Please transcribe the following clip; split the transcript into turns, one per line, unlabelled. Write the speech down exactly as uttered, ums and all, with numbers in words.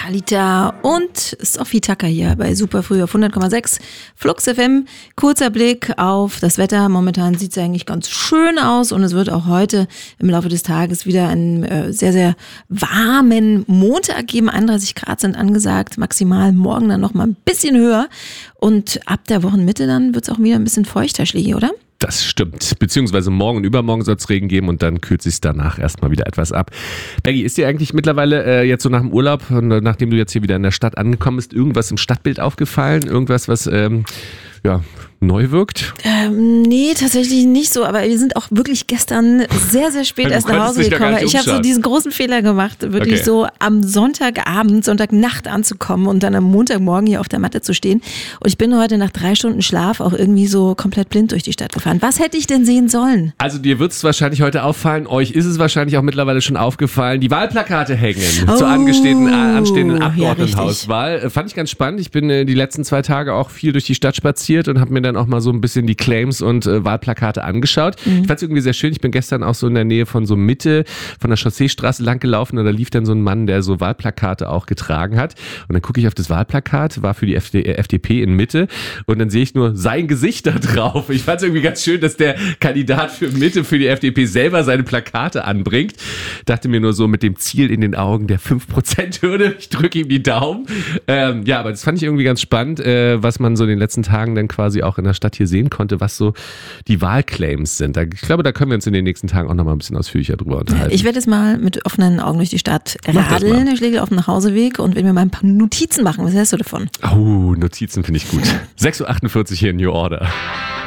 Talita und Sophie Tucker hier bei Super Früh auf hundert Komma sechs Flux F M. Kurzer Blick auf das Wetter. Momentan sieht es eigentlich ganz schön aus und es wird auch heute im Laufe des Tages wieder einen äh, sehr, sehr warmen Montag geben. einunddreißig Grad sind angesagt, maximal morgen dann noch mal ein bisschen höher und ab der Wochenmitte dann wird es auch wieder ein bisschen feuchter, Schlägi, oder?
Das stimmt. Beziehungsweise morgen und übermorgen soll es Regen geben und dann kühlt sich danach erstmal wieder etwas ab. Becky, ist dir eigentlich mittlerweile äh, jetzt so nach dem Urlaub, und nachdem du jetzt hier wieder in der Stadt angekommen bist, irgendwas im Stadtbild aufgefallen? Irgendwas, was ähm, ja, neu wirkt?
Ähm, nee, tatsächlich nicht so, aber wir sind auch wirklich gestern sehr, sehr spät erst nach Hause gekommen. Ich habe so diesen großen Fehler gemacht, wirklich okay. so am Sonntagabend, Sonntagnacht anzukommen und dann am Montagmorgen hier auf der Matte zu stehen. Und ich bin heute nach drei Stunden Schlaf auch irgendwie so komplett blind durch die Stadt gefahren. Was hätte ich denn sehen sollen?
Also dir wird es wahrscheinlich heute auffallen, euch ist es wahrscheinlich auch mittlerweile schon aufgefallen, die Wahlplakate hängen oh, zur angestehenden, äh, anstehenden Abgeordnetenhauswahl. Ja, fand ich ganz spannend. Ich bin äh, die letzten zwei Tage auch viel durch die Stadt spaziert und habe mir dann auch mal so ein bisschen die Claims und äh, Wahlplakate angeschaut. Mhm. Ich fand es irgendwie sehr schön. Ich bin gestern auch so in der Nähe von so Mitte, von der Chausseestraße lang gelaufen und da lief dann so ein Mann, der so Wahlplakate auch getragen hat. Und dann gucke ich auf das Wahlplakat, war für die F D P in Mitte und dann sehe ich nur sein Gesicht da drauf. Ich fand es irgendwie ganz schön, dass der Kandidat für Mitte, für die F D P selber seine Plakate anbringt. Dachte mir nur so mit dem Ziel in den Augen der fünf Prozent Hürde. Ich drücke ihm die Daumen. Ähm, ja, aber das fand ich irgendwie ganz spannend, äh, was man so in den letzten Tagen dann quasi auch in der Stadt hier sehen konnte, was so die Wahlclaims sind. Da, ich glaube, da können wir uns in den nächsten Tagen auch noch mal ein bisschen ausführlicher drüber unterhalten.
Ich werde jetzt mal mit offenen Augen durch die Stadt radeln. Ich lege auf dem Nachhauseweg und will mir mal ein paar Notizen machen. Was hältst du davon?
Oh, Notizen finde ich gut. sechs Uhr achtundvierzig hier in New Order.